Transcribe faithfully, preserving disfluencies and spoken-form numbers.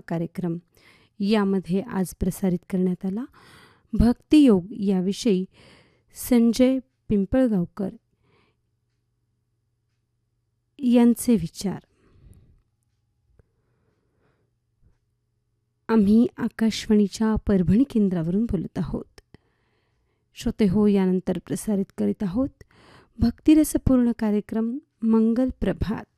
कार्यक्रम. यामध्ये आज प्रसारित करण्यात आला भक्तियोग याविषयी संजय पिंपळगावकर यांचे विचार. आम्ही आकाशवाणीच्या परभणी केंद्रावरून बोलत आहोत. श्रोते हो, यानंतर प्रसारित करीत आहोत भक्तिरसपूर्ण कार्यक्रम मंगल प्रभात.